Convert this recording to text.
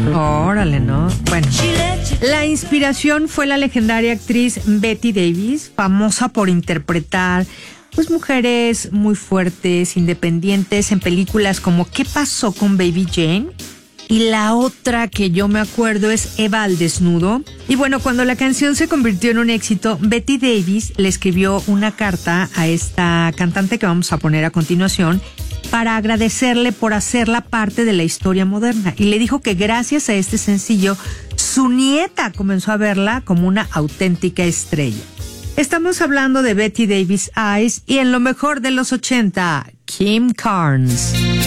Órale, ¿no? Bueno, la inspiración fue la legendaria actriz Bette Davis, famosa por interpretar pues mujeres muy fuertes, independientes en películas como ¿Qué pasó con Baby Jane? Y la otra que yo me acuerdo es Eva al desnudo. Y bueno, cuando la canción se convirtió en un éxito, Bette Davis le escribió una carta a esta cantante que vamos a poner a continuación para agradecerle por hacerla parte de la historia moderna. Y le dijo que gracias a este sencillo, su nieta comenzó a verla como una auténtica estrella. Estamos hablando de Bette Davis Eyes y en lo mejor de los 80, Kim Carnes.